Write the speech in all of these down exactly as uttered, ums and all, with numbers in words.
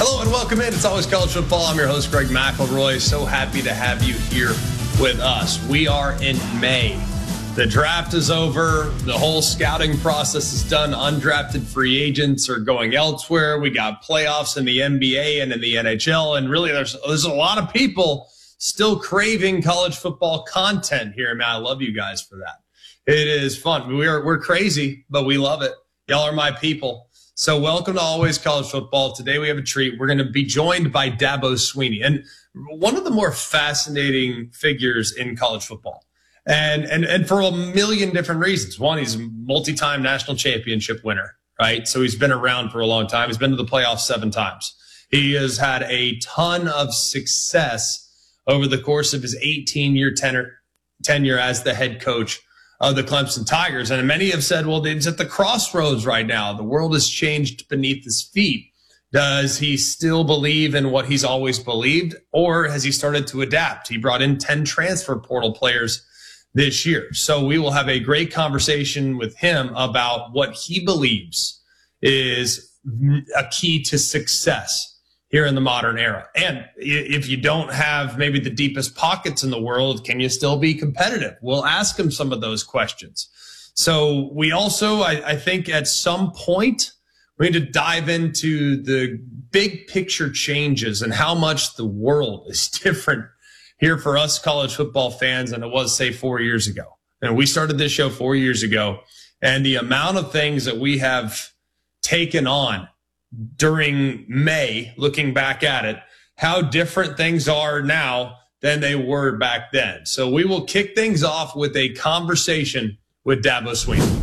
Hello and welcome in. It's Always College Football. I'm your host, Greg McElroy. So happy to have you here with us. We are in May. The draft is over. The whole scouting process is done. Undrafted free agents are going elsewhere. We got playoffs in the N B A and in the N H L. And really, there's, there's a lot of people still craving college football content here. Man, I love you guys for that. It is fun. We're, we're crazy, but we love it. Y'all are my people. So welcome to Always College Football. Today we have a treat. We're going to be joined by Dabo Swinney, and one of the more fascinating figures in college football. And, and, and for a million different reasons. One, he's a multi-time national championship winner, right? So he's been around for a long time. He's been to the playoffs seven times. He has had a ton of success over the course of his eighteen-year tenure, tenure as the head coach of the Clemson Tigers. And many have said, well, he's at the crossroads right now. The world has changed beneath his feet. Does he still believe in what he's always believed, or has he started to adapt? He brought in ten transfer portal players this year. So we will have a great conversation with him about what he believes is a key to success here in the modern era. And if you don't have maybe the deepest pockets in the world, can you still be competitive? We'll ask him some of those questions. So we also, I, I think at some point, we need to dive into the big picture changes and how much the world is different here for us college football fans than it was, say, four years ago. And we started this show four years ago, and the amount of things that we have taken on during May, looking back at it, how different things are now than they were back then. So we will kick things off with a conversation with Dabo Swinney.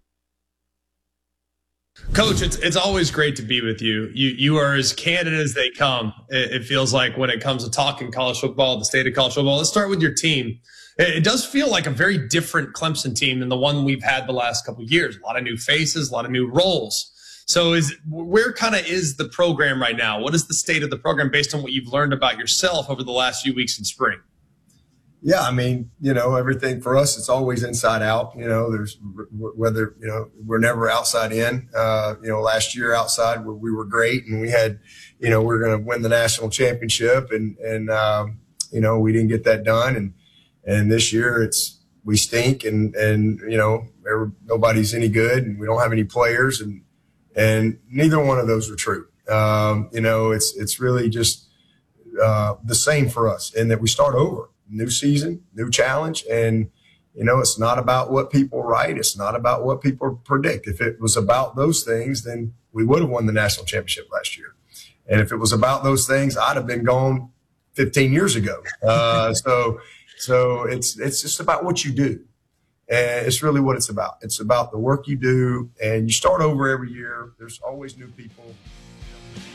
Coach, it's it's always great to be with you. You you are as candid as they come, it, it feels like, when it comes to talking college football, the state of college football. Let's start with your team. It, it does feel like a very different Clemson team than the one we've had the last couple of years. A lot of new faces, a lot of new roles. So is where kind of is the program right now? What is the state of the program based on what you've learned about yourself over the last few weeks in spring? Yeah, I mean, you know, everything for us, it's always inside out. You know, there's whether, you know, we're never outside in. Uh, you know, last year outside we were great, and we had, you know, we we're going to win the national championship, and, and, um, you know, we didn't get that done. And, and this year it's, we stink, and, and, you know, nobody's any good, and we don't have any players, and, And neither one of those are true. Um, you know, it's it's really just uh, the same for us, in that we start over, new season, new challenge, and you know, it's not about what people write, it's not about what people predict. If it was about those things, then we would have won the national championship last year. And if it was about those things, I'd have been gone fifteen years ago. Uh, so so it's it's just about what you do. And it's really what it's about. It's about the work you do, and you start over every year. There's always new people.